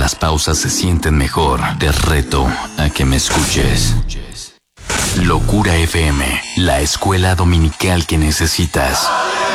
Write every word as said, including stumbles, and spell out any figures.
las pausas se sienten mejor, te reto a que me escuches. Locura F M, la escuela dominical que necesitas.